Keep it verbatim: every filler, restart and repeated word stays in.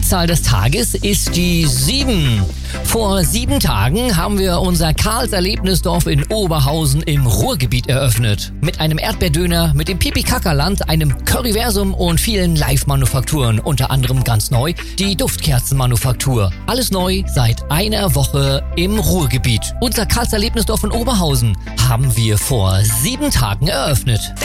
Die Zahl des Tages ist die sieben. Vor sieben Tagen haben wir unser Karls Erlebnisdorf in Oberhausen im Ruhrgebiet eröffnet. Mit einem Erdbeerdöner, mit dem Pipi-Kaka-Land, einem Curryversum und vielen Live-Manufakturen. Unter anderem ganz neu die Duftkerzenmanufaktur. Alles neu seit einer Woche im Ruhrgebiet. Unser Karls Erlebnisdorf in Oberhausen haben wir vor sieben Tagen eröffnet.